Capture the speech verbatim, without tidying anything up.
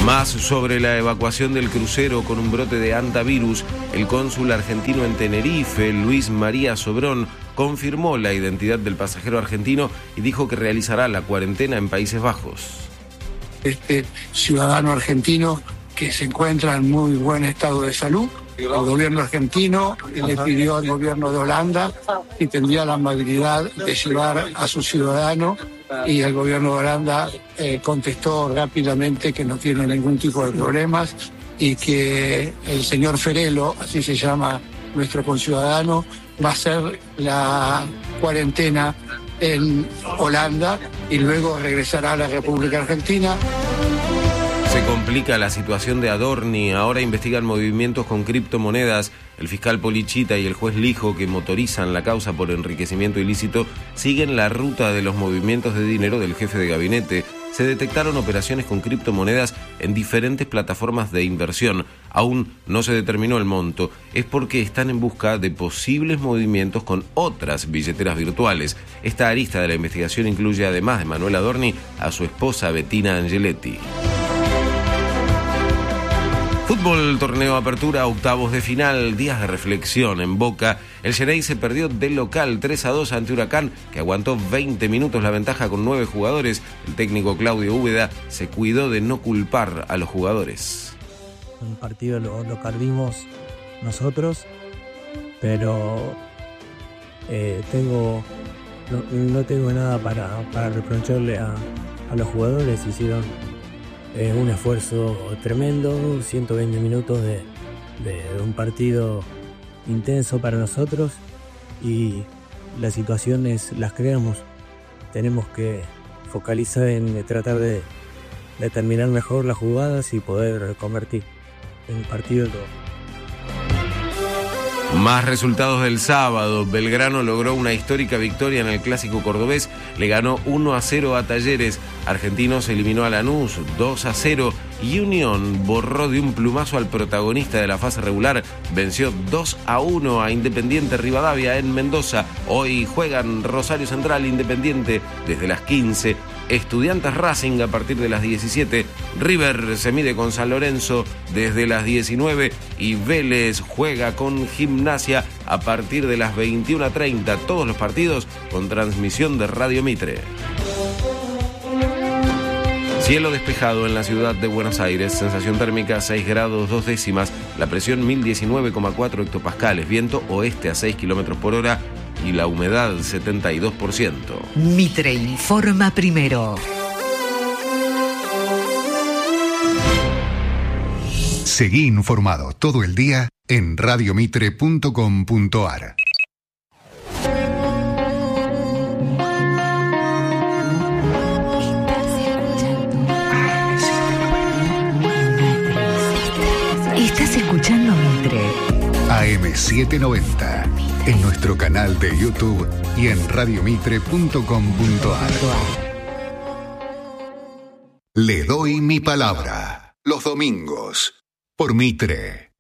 Más sobre la evacuación del crucero con un brote de hantavirus. El cónsul argentino en Tenerife, Luis María Sobrón, confirmó la identidad del pasajero argentino y dijo que realizará la cuarentena en Países Bajos. Este ciudadano argentino que se encuentra en muy buen estado de salud, el gobierno argentino le pidió al gobierno de Holanda si tendría la amabilidad de llevar a su ciudadano, y el gobierno de Holanda eh, contestó rápidamente que no tiene ningún tipo de problemas y que el señor Ferelo, así se llama nuestro conciudadano, va a hacer la cuarentena en Holanda y luego regresará a la República Argentina. Se complica la situación de Adorni. Ahora investigan movimientos con criptomonedas. El fiscal Polichita y el juez Lijo, que motorizan la causa por enriquecimiento ilícito, siguen la ruta de los movimientos de dinero del jefe de gabinete. Se detectaron operaciones con criptomonedas en diferentes plataformas de inversión. Aún no se determinó el monto. Es porque están en busca de posibles movimientos con otras billeteras virtuales. Esta arista de la investigación incluye, además de Manuel Adorni, a su esposa Bettina Angeletti. Fútbol, torneo Apertura, octavos de final, días de reflexión en Boca. El Xerei se perdió del local tres a dos ante Huracán, que aguantó veinte minutos la ventaja con nueve jugadores. El técnico Claudio Úbeda se cuidó de no culpar a los jugadores. El partido lo, lo perdimos nosotros, pero eh, tengo no, no tengo nada para, para reprocharle a, a los jugadores. Hicieron Eh, un esfuerzo tremendo, ciento veinte minutos de, de un partido intenso para nosotros, y las situaciones las creamos. Tenemos que focalizar en tratar de, de terminar mejor las jugadas y poder convertir en el partido todo. Más resultados del sábado. Belgrano logró una histórica victoria en el Clásico Cordobés. Le ganó uno a cero a Talleres. Argentinos eliminó a Lanús dos a cero. Y Unión borró de un plumazo al protagonista de la fase regular. Venció dos a uno a Independiente Rivadavia en Mendoza. Hoy juegan Rosario Central, Independiente desde las quince. Estudiantes Racing a partir de las diecisiete. River se mide con San Lorenzo desde las diecinueve. Y Vélez juega con Gimnasia a partir de las veintiuna treinta. Todos los partidos con transmisión de Radio Mitre. Cielo despejado en la ciudad de Buenos Aires, sensación térmica seis grados dos décimas, la presión mil diecinueve coma cuatro hectopascales, viento oeste a seis kilómetros por hora y la humedad setenta y dos por ciento. Mitre informa primero. Seguí informado todo el día en radio mitre punto com punto a r. Estás escuchando Mitre. A M setecientos noventa, en nuestro canal de YouTube y en radio mitre punto com punto a r. Le doy mi palabra, los domingos, por Mitre.